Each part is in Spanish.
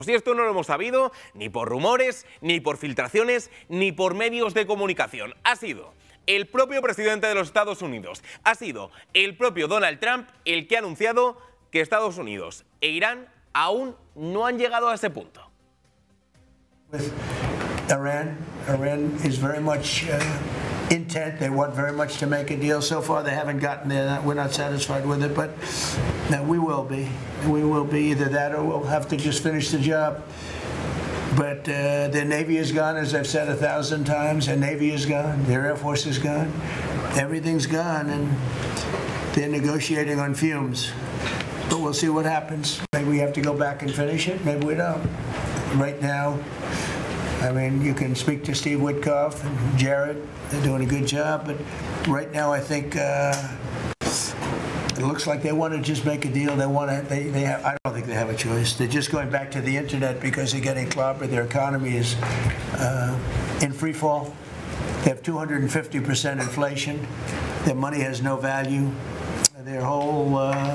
Y esto no lo hemos sabido ni por rumores, ni por filtraciones, ni por medios de comunicación. Ha sido el propio presidente de los Estados Unidos, ha sido el propio Donald Trump el que ha anunciado que Estados Unidos e Irán aún no han llegado a ese punto. Iran is very much intent. They want very much to make a deal. So far, they haven't gotten there. We're not satisfied with it, but we will be. We will be either that or we'll have to just finish the job. But their Navy is gone, as I've said 1,000 times. Their Navy is gone. Their Air Force is gone. Everything's gone, and they're negotiating on fumes. But we'll see what happens. Maybe we have to go back and finish it. Maybe we don't. Right now, I mean, you can speak to Steve Witkoff and Jared. They're doing a good job. But right now, I think it looks like they want to just make a deal. They want to. They have. I don't think they have a choice. They're just going back to the internet because they're getting clobbered. Their economy is in free fall. They have 250% inflation. Their money has no value. Their whole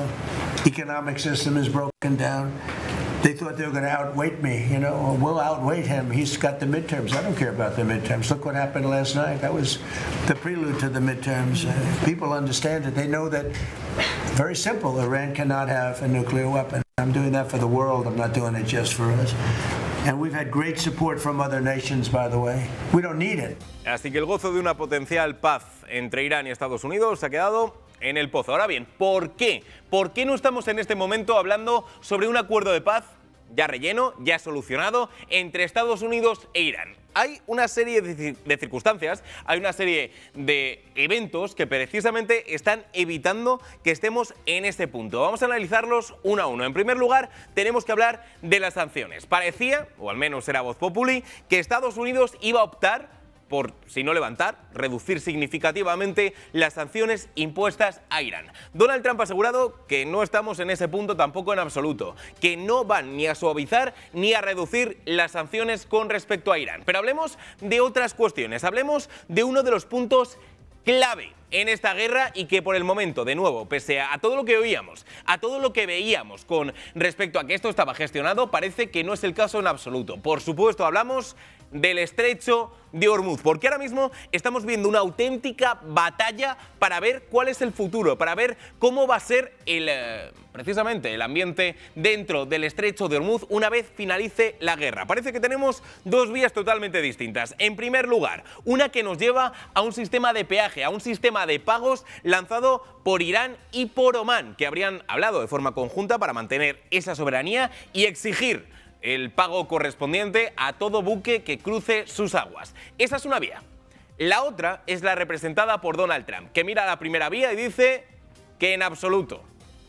economic system is broken down. They thought they were going to outweight me, you know. We'll outweight him. He's got the midterms. I don't care about the midterms. Look what happened last night. That was the prelude to the midterms. People understand it. They know that, very simple, Iran cannot have a nuclear weapon. I'm doing that for the world. I'm not doing it just for us. And we've had great support from other nations, by the way. We don't need it. Así que el gozo de una potencial paz entre Irán y Estados Unidos se ha quedado en el pozo. Ahora bien, ¿por qué? ¿Por qué no estamos en este momento hablando sobre un acuerdo de paz ya relleno, ya solucionado, entre Estados Unidos e Irán? Hay una serie de circunstancias, hay una serie de eventos que precisamente están evitando que estemos en este punto. Vamos a analizarlos uno a uno. En primer lugar, tenemos que hablar de las sanciones. Parecía, o al menos era voz populi, que Estados Unidos iba a optar por, si no levantar, reducir significativamente las sanciones impuestas a Irán. Donald Trump ha asegurado que no estamos en ese punto tampoco en absoluto, que no van ni a suavizar ni a reducir las sanciones con respecto a Irán. Pero hablemos de otras cuestiones, hablemos de uno de los puntos clave en esta guerra y que por el momento, de nuevo, pese a todo lo que oíamos, a todo lo que veíamos con respecto a que esto estaba gestionado, parece que no es el caso en absoluto. Por supuesto, hablamos del estrecho de Hormuz, porque ahora mismo estamos viendo una auténtica batalla para ver cuál es el futuro, para ver cómo va a ser precisamente el ambiente dentro del estrecho de Hormuz una vez finalice la guerra. Parece que tenemos dos vías totalmente distintas. En primer lugar, una que nos lleva a un sistema de peaje, a un sistema de pagos lanzado por Irán y por Omán, que habrían hablado de forma conjunta para mantener esa soberanía y exigir el pago correspondiente a todo buque que cruce sus aguas. Esa es una vía. La otra es la representada por Donald Trump, que mira la primera vía y dice que en absoluto.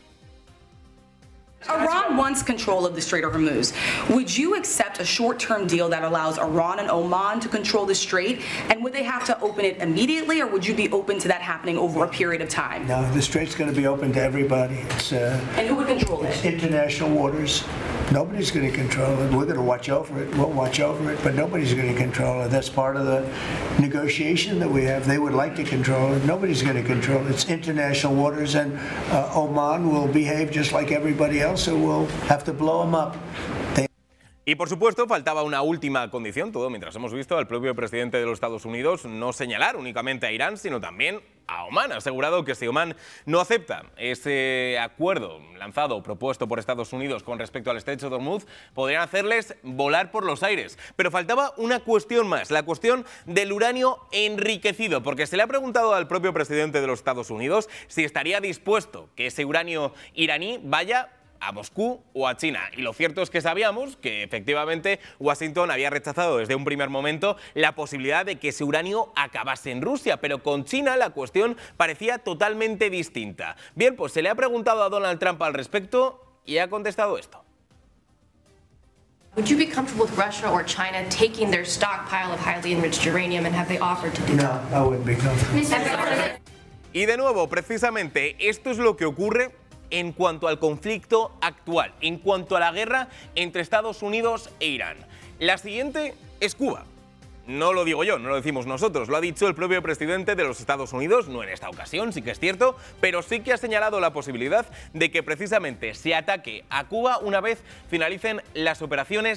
Iran wants control of the Strait of Hormuz. Would you accept a short-term deal that allows Iran and Oman to control the strait? And would they have to open it immediately, or would you be open to that happening over a period of time? No, the strait's going to be open to everybody. And who would control it? It's international waters. Nobody's going to control it. We're going to watch over it. We'll watch over it, but nobody's going to control it. That's part of the negotiation that we have. They would like to control it. Nobody's going to control it. It's international waters, and Oman will behave just like everybody else. So we'll have to blow them up. Y por supuesto faltaba una última condición, todo mientras hemos visto al propio presidente de los Estados Unidos no señalar únicamente a Irán, sino también a Omán. Ha asegurado que si Omán no acepta ese acuerdo lanzado, propuesto por Estados Unidos con respecto al estrecho de Hormuz, podrían hacerles volar por los aires. Pero faltaba una cuestión más, la cuestión del uranio enriquecido, porque se le ha preguntado al propio presidente de los Estados Unidos si estaría dispuesto que ese uranio iraní vaya a Moscú o a China. Y lo cierto es que sabíamos que efectivamente Washington había rechazado desde un primer momento la posibilidad de que ese uranio acabase en Rusia, pero con China la cuestión parecía totalmente distinta. Bien, pues se le ha preguntado a Donald Trump al respecto y ha contestado esto. Would you be comfortable with Russia or China taking their stockpile of highly enriched uranium, and have they offered to do that? No, I wouldn't be comfortable. Y de nuevo, precisamente, esto es lo que ocurre en cuanto al conflicto actual, en cuanto a la guerra entre Estados Unidos e Irán. La siguiente es Cuba. no lo digo yo, no lo decimos nosotros, lo ha dicho el propio presidente de los Estados Unidos, no en esta ocasión, sí que es cierto, pero sí que ha señalado la posibilidad de que precisamente se ataque a Cuba una vez finalicen las operaciones